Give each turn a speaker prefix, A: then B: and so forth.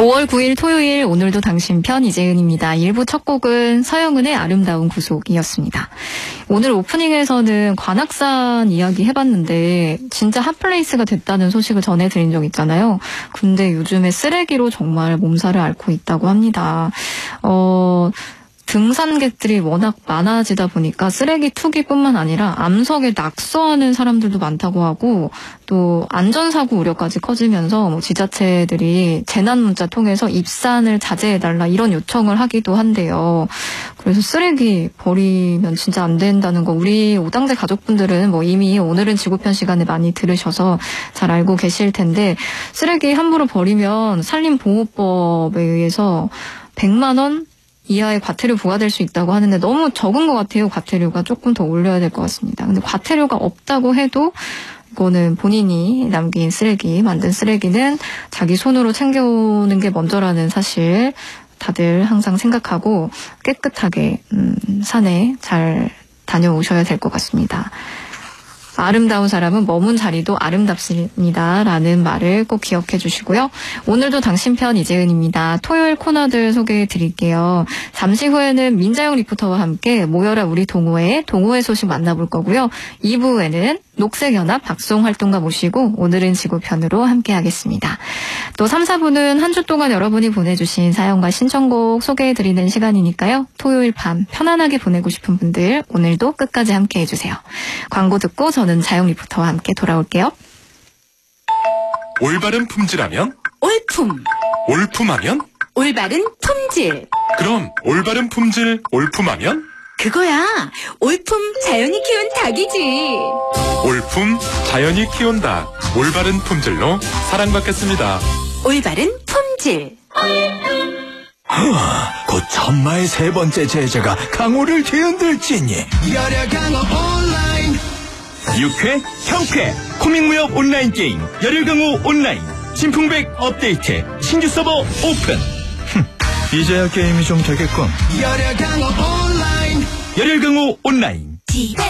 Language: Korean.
A: 5월 9일 토요일 오늘도 당신 편 이재은입니다. 1부 첫 곡은 서영은의 아름다운 구속이었습니다. 오늘 오프닝에서는 관악산 이야기 해봤는데 진짜 핫플레이스가 됐다는 소식을 전해드린 적 있잖아요. 근데 요즘에 쓰레기로 정말 몸살을 앓고 있다고 합니다. 등산객들이 워낙 많아지다 보니까 쓰레기 투기뿐만 아니라 암석에 낙서하는 사람들도 많다고 하고 또 안전사고 우려까지 커지면서 지자체들이 재난문자 통해서 입산을 자제해달라 이런 요청을 하기도 한대요. 그래서 쓰레기 버리면 진짜 안 된다는 거 우리 오당제 가족분들은 이미 오늘은 지구편 시간에 많이 들으셔서 잘 알고 계실 텐데 쓰레기 함부로 버리면 산림보호법에 의해서 100만 원 이하의 과태료 부과될 수 있다고 하는데 너무 적은 것 같아요. 과태료가 조금 더 올려야 될 것 같습니다. 근데 과태료가 없다고 해도 이거는 본인이 남긴 쓰레기, 만든 쓰레기는 자기 손으로 챙겨오는 게 먼저라는 사실 다들 항상 생각하고 깨끗하게 산에 잘 다녀오셔야 될 것 같습니다. 아름다운 사람은 머문 자리도 아름답습니다. 라는 말을 꼭 기억해 주시고요. 오늘도 당신 편 이재은입니다. 토요일 코너들 소개해 드릴게요. 잠시 후에는 민자영 리포터와 함께 모여라 우리 동호회 소식 만나볼 거고요. 2부에는 녹색연합 박송 활동가 모시고 오늘은 지구편으로 함께 하겠습니다. 또 3, 4부는 한 주 동안 여러분이 보내주신 사연과 신청곡 소개해드리는 시간이니까요. 토요일 밤 편안하게 보내고 싶은 분들 오늘도 끝까지 함께 해주세요. 광고 듣고 저는 자영 리포터와 함께 돌아올게요.
B: 올바른 품질하면?
C: 올품.
B: 올품하면?
C: 올바른 품질.
B: 그럼 올바른 품질 올품하면?
C: 그거야. 올품 자연이 키운 닭이지.
B: 올품 자연이 키운 닭. 올바른 품질로 사랑받겠습니다.
C: 올바른 품질.
D: 곧 천마의 세 번째 제자가 강호를 뒤흔들지니.
E: 열혈강호 온라인.
D: 육회, 형쾌, 코믹무협 온라인 게임 열혈강호 온라인 신풍백 업데이트 신규 서버 오픈. 이제야 게임이 좀 되겠군.
E: 열혈강호 온라인.
D: 열혈강호 온라인.
C: 집에